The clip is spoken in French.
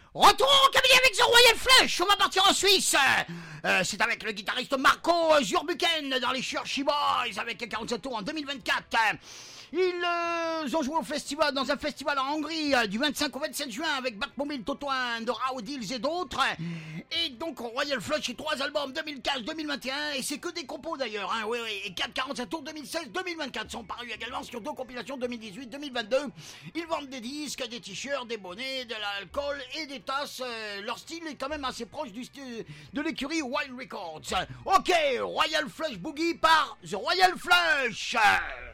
Retour au cabinet avec The Royal Flush. On va partir en Suisse. C'est avec le guitariste Marco Zurbuchen dans les Churchy Boys avec 47 tours en 2024. Ils ont joué dans un festival en Hongrie du 25 au 27 juin avec Batmobile, Totouan, de Raoudils et d'autres. Et donc Royal Flush, 3 albums 2015, 2021 et c'est que des compos d'ailleurs. Hein, oui. Et 4 47 tours 2016, 2024 sont parus également sur 2 compilations 2018, 2022. Ils vendent des disques, des t-shirts, des bonnets, de l'alcool et des tasses. Leur style est quand même assez proche de l'écurie Wild Records. Ok, Royal Flush Boogie par The Royal Flush.